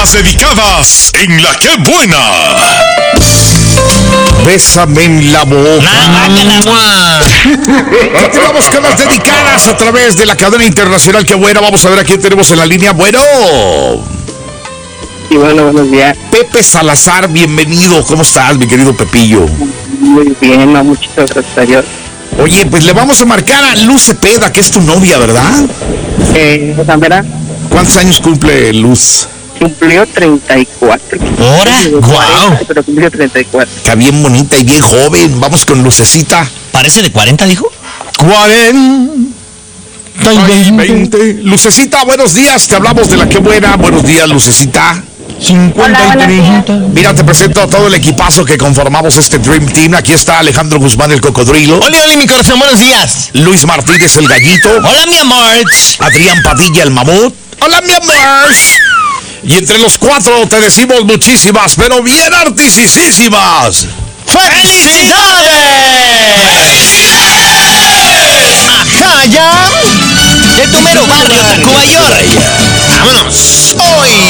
las dedicadas en La Qué Buena. Bésame en la boca. Continuamos con las dedicadas a través de la cadena internacional Qué Buena. Vamos a ver a quién tenemos en la línea. Bueno. Sí, bueno, buenos días. Pepe Salazar, bienvenido. ¿Cómo estás, mi querido Pepillo? Muy bien, no, muchas gracias a Dios. Oye, pues le vamos a marcar a Luz Cepeda, que es tu novia, ¿verdad? ¿Verdad? ¿Cuántos años cumple Luz? Cumplió 34. ¿Ahora? ¡Guau! Pero cumplió 34. Está bien bonita y bien joven. Vamos con Lucecita. ¿Parece de 40, dijo? 40 y 20. Lucecita, buenos días. Te hablamos de La Qué Buena. Buenos días, Lucecita. 50. Mira, te presento a todo el equipazo que conformamos este Dream Team. Aquí está Alejandro Guzmán, el cocodrilo. Oli, mi corazón, buenos días. Luis Martínez, el gallito. Hola, mi amor. Adrián Padilla, el mamut. Hola, mi amor. Y entre los cuatro te decimos muchísimas, pero bien artisísimas. ¡Felicidades! ¡Ajá, ya! De tu mero barrio, Tacuba York. ¡Vámonos! Hoy